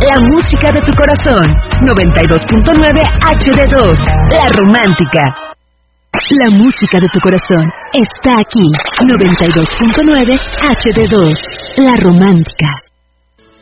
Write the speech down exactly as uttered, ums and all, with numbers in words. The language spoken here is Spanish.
la música de tu corazón. noventa y dos punto nueve H D dos, La Romántica. La música de tu corazón está aquí. noventa y dos punto nueve H D dos, La Romántica.